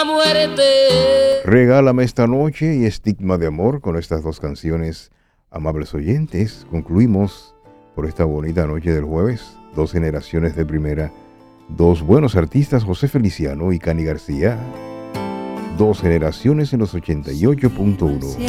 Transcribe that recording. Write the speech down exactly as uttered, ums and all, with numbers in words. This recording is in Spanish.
muerte. Regálame esta noche y Estigma de amor. Con estas dos canciones, amables oyentes, concluimos por esta bonita noche del jueves. Dos generaciones de primera, dos buenos artistas, José Feliciano y Cani García. Dos generaciones en los ochenta y ocho punto uno.